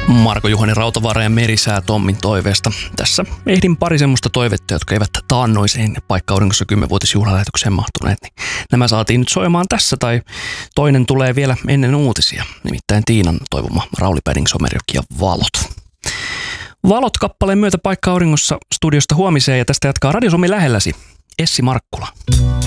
Marko Juhani Rautavaara ja Merisää Tommin toiveesta. Tässä ehdin pari semmoista toivetta, jotka eivät taannoiseen Paikka-auringossa 10-vuotisjuhlalähetykseen mahtuneet. Niin nämä saatiin nyt soimaan tässä, tai toinen tulee vielä ennen uutisia. Nimittäin Tiinan toivoma Rauli Päding, Somerjoki ja Valot. Valot-kappaleen myötä Paikka-auringossa studiosta huomiseen, ja tästä jatkaa Radio Suomi lähelläsi Essi Markkula.